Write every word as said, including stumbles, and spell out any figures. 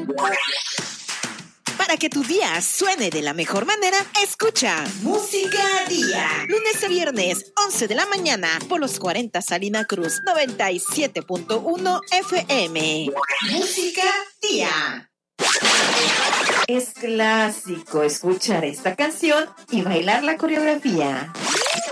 Para que tu día suene de la mejor manera, escucha Música Día. Lunes a viernes, once de la mañana, por los cuarenta Salina Cruz, noventa y siete punto uno F M. Música Día. Es clásico escuchar esta canción y bailar la coreografía.